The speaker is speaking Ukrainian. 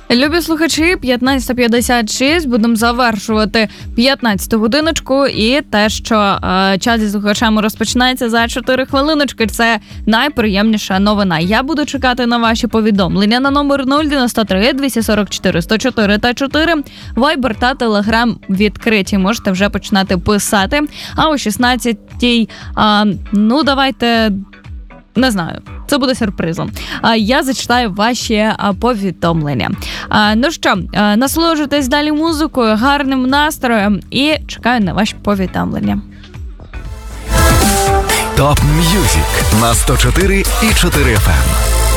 Любі слухачі, 15:56, будемо завершувати 15-ту годиночку, і те, що час зі слухачами розпочинається за 4 хвилиночки, це найприємніша новина. Я буду чекати на ваші повідомлення на номер 093 244 104 та 4. Вайбер та Телеграм відкриті, можете вже починати писати. А о 16-й, давайте... Не знаю, це буде сюрпризом. Я зачитаю ваші повідомлення. Ну що, насолоджуйтесь далі музикою, гарним настроєм і чекаю на ваші повідомлення. Топ М'юзик на 104,4 FM.